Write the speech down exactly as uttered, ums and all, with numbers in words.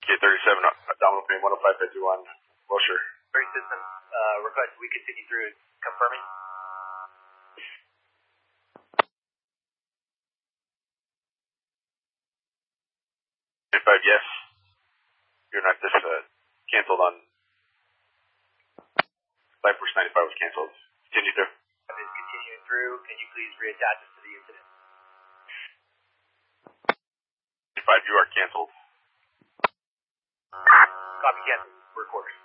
K thirty-seven, Domino Payne one oh five fifty-one, Wilshire. Three systems, uh, request we continue through, confirming. K five, yes. You're not just, uh, canceled on, Life Force ninety-five was canceled. Continue through. Is continuing through, can you please reattach us to the incident? K five, you are canceled. Copy, cancel. We're quarters.